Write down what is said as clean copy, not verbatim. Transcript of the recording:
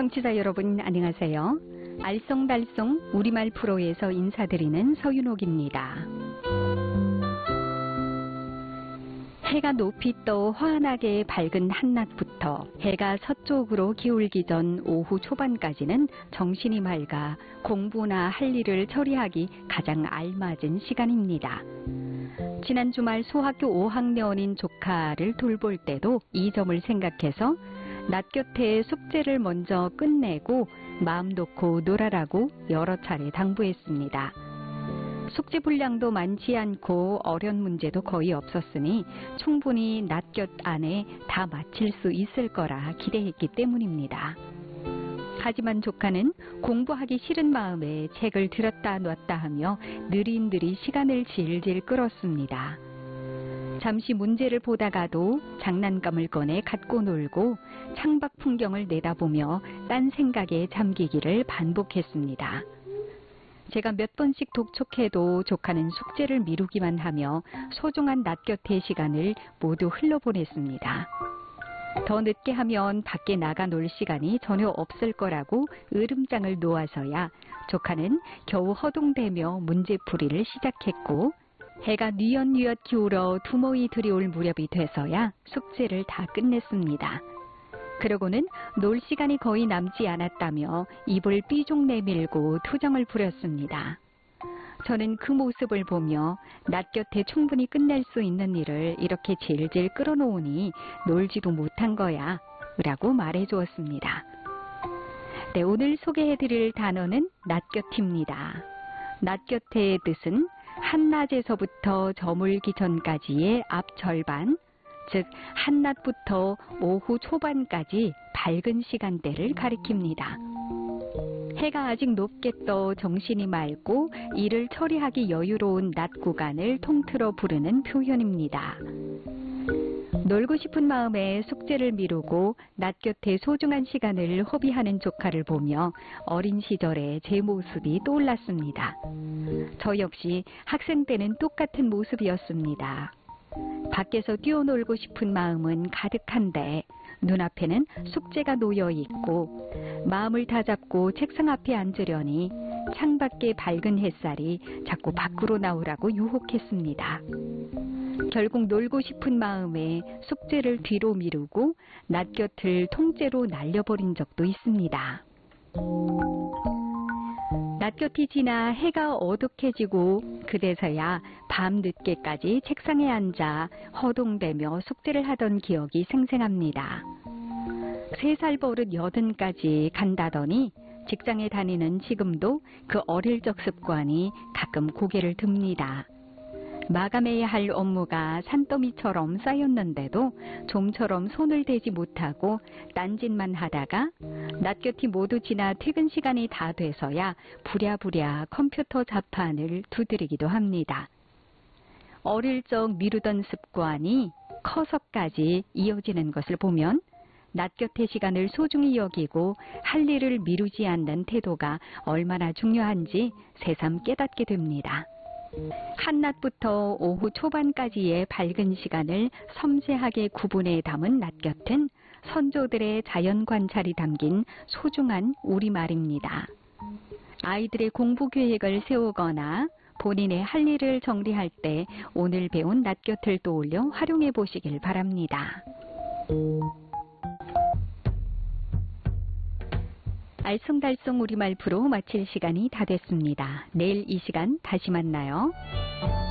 청취자 여러분 안녕하세요. 알쏭달쏭 우리말 프로에서 인사드리는 서윤옥입니다. 해가 높이 떠 환하게 밝은 한낮부터 해가 서쪽으로 기울기 전 오후 초반까지는 정신이 맑아 공부나 할 일을 처리하기 가장 알맞은 시간입니다. 지난 주말 소학교 5학년인 조카를 돌볼 때도 이 점을 생각해서 낮 곁에 숙제를 먼저 끝내고 마음 놓고 놀아라고 여러 차례 당부했습니다. 숙제 분량도 많지 않고 어려운 문제도 거의 없었으니 충분히 낮 곁 안에 다 마칠 수 있을 거라 기대했기 때문입니다. 하지만 조카는 공부하기 싫은 마음에 책을 들었다 놨다 하며 느릿느릿 시간을 질질 끌었습니다. 잠시 문제를 보다가도 장난감을 꺼내 갖고 놀고 창밖 풍경을 내다보며 딴 생각에 잠기기를 반복했습니다. 제가 몇 번씩 독촉해도 조카는 숙제를 미루기만 하며 소중한 낮 곁의 시간을 모두 흘려보냈습니다. 더 늦게 하면 밖에 나가 놀 시간이 전혀 없을 거라고 으름장을 놓아서야 조카는 겨우 허둥대며 문제풀이를 시작했고 해가 뉘엿뉘엿 기울어 두모이 들이올 무렵이 돼서야 숙제를 다 끝냈습니다. 그러고는 놀 시간이 거의 남지 않았다며 입을 삐죽 내밀고 투정을 부렸습니다. 저는 그 모습을 보며 낮 곁에 충분히 끝낼 수 있는 일을 이렇게 질질 끌어놓으니 놀지도 못한 거야 라고 말해주었습니다. 네, 오늘 소개해드릴 단어는 낮 곁입니다. 낮 곁의 뜻은 한낮에서부터 저물기 전까지의 앞절반, 즉 한낮부터 오후 초반까지 밝은 시간대를 가리킵니다. 해가 아직 높게 떠 정신이 맑고 일을 처리하기 여유로운 낮 구간을 통틀어 부르는 표현입니다. 놀고 싶은 마음에 숙제를 미루고 낮 곁에 소중한 시간을 허비하는 조카를 보며 어린 시절의 제 모습이 떠올랐습니다. 저 역시 학생 때는 똑같은 모습이었습니다. 밖에서 뛰어놀고 싶은 마음은 가득한데 눈앞에는 숙제가 놓여 있고 마음을 다잡고 책상 앞에 앉으려니 창밖의 밝은 햇살이 자꾸 밖으로 나오라고 유혹했습니다. 결국 놀고 싶은 마음에 숙제를 뒤로 미루고 낮 곁을 통째로 날려버린 적도 있습니다. 낮 곁이 지나 해가 어둑해지고 그제서야 밤 늦게까지 책상에 앉아 허둥대며 숙제를 하던 기억이 생생합니다. 3살 버릇 80까지 간다더니 직장에 다니는 지금도 그 어릴 적 습관이 가끔 고개를 듭니다. 마감해야 할 업무가 산더미처럼 쌓였는데도 좀처럼 손을 대지 못하고 딴짓만 하다가 낮 곁이 모두 지나 퇴근 시간이 다 돼서야 부랴부랴 컴퓨터 자판을 두드리기도 합니다. 어릴 적 미루던 습관이 커서까지 이어지는 것을 보면 낮 곁의 시간을 소중히 여기고 할 일을 미루지 않는 태도가 얼마나 중요한지 새삼 깨닫게 됩니다. 한낮부터 오후 초반까지의 밝은 시간을 섬세하게 구분해 담은 낮 곁은 선조들의 자연 관찰이 담긴 소중한 우리말입니다. 아이들의 공부 계획을 세우거나 본인의 할 일을 정리할 때 오늘 배운 낮 곁을 떠올려 활용해 보시길 바랍니다. 알쏭달쏭 우리말 프로 마칠 시간이 다 됐습니다. 내일 이 시간 다시 만나요.